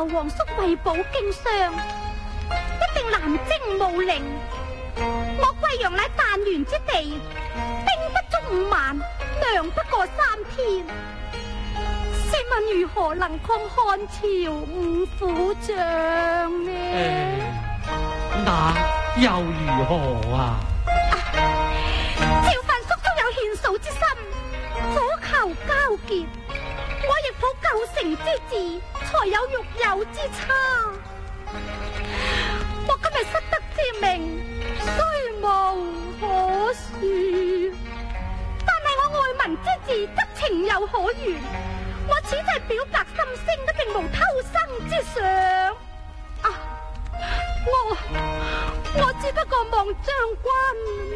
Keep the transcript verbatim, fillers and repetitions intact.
求皇叔為保經商，一定南征務陵。我貴陽乃彈丸之地，兵不足五萬，糧不過三天。試問如何能抗漢朝五虎將呢？ 呃、那又如何啊？ 趙范叔叔有獻數之心，苦求交結，我亦抱救城之志，才有欲有之差。我今日失德之命，雖無可恕，但係我愛民之志則情有可原。我此際表白心聲，都並無偷生之想。啊，我我只不過望將軍